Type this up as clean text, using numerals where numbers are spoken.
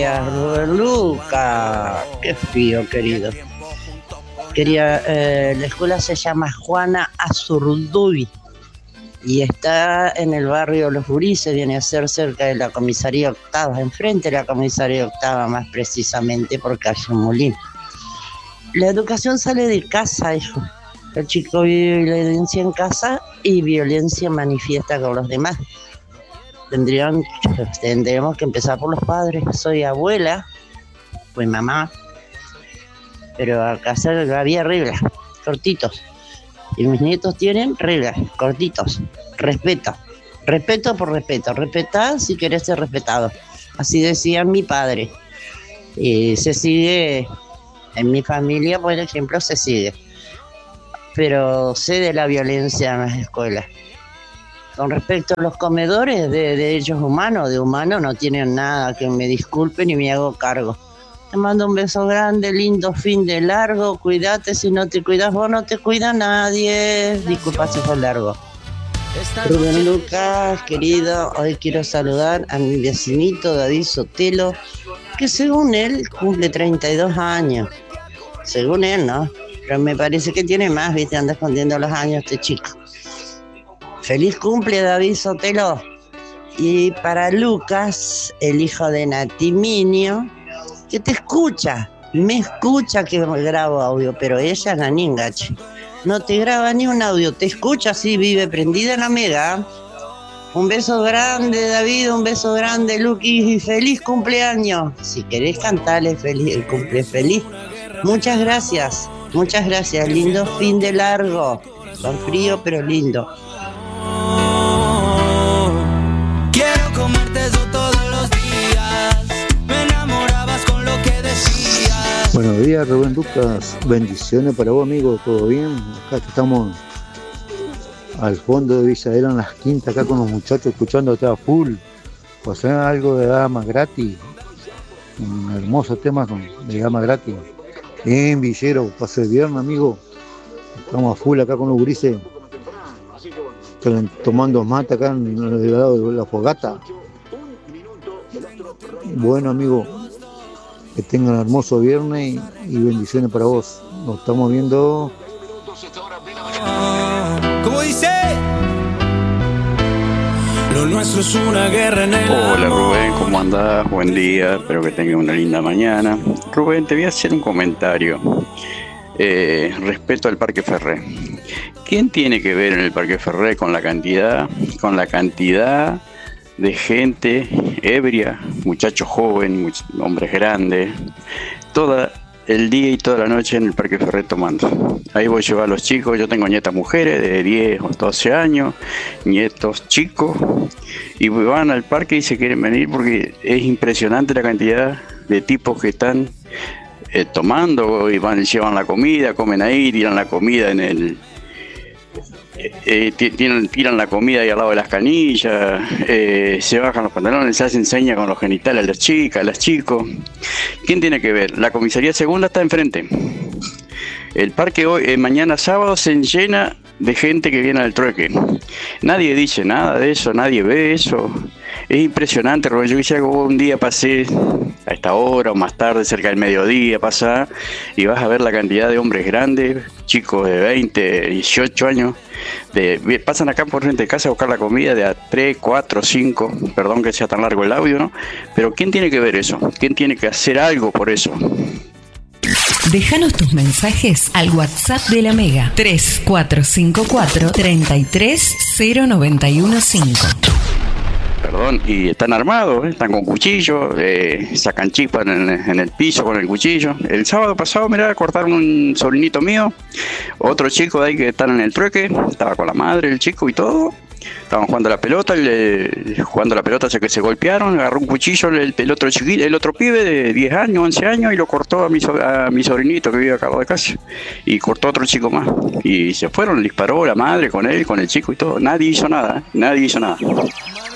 días, Rubén Luca. Qué frío, querido. La escuela se llama Juana Azurduy y está en el barrio Los Gurises, viene a ser cerca de la comisaría octava, enfrente de la comisaría octava más precisamente, por calle Molín. La educación sale de casa, hijo. El chico vive violencia en casa y violencia manifiesta con los demás. Tendríamos que empezar por los padres. Soy abuela, pues mamá, pero acá había reglas, cortitos. Y mis nietos tienen reglas, cortitos. Respeto por respeto. Respetá si querés ser respetado. Así decía mi padre. Y se sigue, en mi familia, por ejemplo, se sigue. Pero sé de la violencia en las escuelas. Con respecto a los comedores de derechos humanos, de humanos no tienen nada, que me disculpen y me hago cargo. Te mando un beso grande, lindo fin de largo, cuídate, si no te cuidas vos no te cuida nadie. Disculpa si fue largo. Rubén Lucas, querido, hoy quiero saludar a mi vecinito David Sotelo, que según él cumple 32 años. Según él, ¿no? Pero me parece que tiene más, ¿viste? Anda escondiendo los años este chico. Feliz cumple, David Sotelo. Y para Lucas, el hijo de Natiminio, que te escucha, me escucha que grabo audio, pero ella, la ningache, no te graba ni un audio, te escucha así, vive prendida en la mega. Un beso grande, David, un beso grande, Luqui, y feliz cumpleaños. Si querés cantarle feliz, el cumple feliz. Muchas gracias, lindo fin de largo, con frío pero lindo. Quiero comerte eso todos los días. Me enamorabas con lo que decías. Buenos días, Rubén Lucas. Bendiciones para vos, amigo. ¿Todo bien? Acá estamos al fondo de Villadela, en las quintas, acá con los muchachos escuchándote a full. Pues algo de dama gratis. Un hermoso tema de dama gratis. Bien, Villero, pase el viernes, amigo. Estamos a full acá con los grises. Tomando mate acá en el lado de la fogata. Bueno, amigo, que tengan un hermoso viernes y bendiciones para vos. Nos estamos viendo. ¿Cómo dice? Lo nuestro es una guerra en el Hola amor. Rubén, ¿cómo andás? Buen día, espero que tengas una linda mañana. Rubén, te voy a hacer un comentario respecto al Parque Ferré. ¿Quién tiene que ver en el Parque Ferré con la cantidad de gente ebria, muchachos jóvenes, hombres grandes, todo el día y toda la noche en el Parque Ferré tomando? Ahí voy a llevar a los chicos, yo tengo nietas mujeres de 10 o 12 años, nietos chicos, y van al parque y se quieren venir porque es impresionante la cantidad de tipos que están tomando y llevan la comida, comen ahí, tiran la comida en el... tiran la comida ahí al lado de las canillas, se bajan los pantalones, se hacen señas con los genitales a las chicas, a los chicos. ¿Quién tiene que ver? La comisaría segunda está enfrente. El parque hoy, mañana sábado, se llena de gente que viene al trueque. Nadie dice nada de eso, nadie ve eso. Es impresionante, Rubén. Yo quisiera que un día pasé a esta hora o más tarde, cerca del mediodía, pasar y vas a ver la cantidad de hombres grandes, chicos de 20, 18 años, pasan acá por frente de casa a buscar la comida de a 3, 4, 5, perdón que sea tan largo el audio, ¿no? Pero ¿quién tiene que ver eso? ¿Quién tiene que hacer algo por eso? Déjanos tus mensajes al WhatsApp de la Mega 3454 3309115. Perdón, y están armados, están con cuchillos, sacan chispas en el piso con el cuchillo. El sábado pasado, mirá, cortaron un sobrinito mío, otro chico de ahí que están en el trueque, estaba con la madre, el chico y todo. Estaban jugando la pelota, que se golpearon, agarró un cuchillo el otro chiquito, el otro pibe de 10 años, 11 años y lo cortó a mi sobrinito que vive acá al lado de casa. Y cortó a otro chico más. Y se fueron, disparó la madre con él, con el chico y todo. Nadie hizo nada, nadie hizo nada.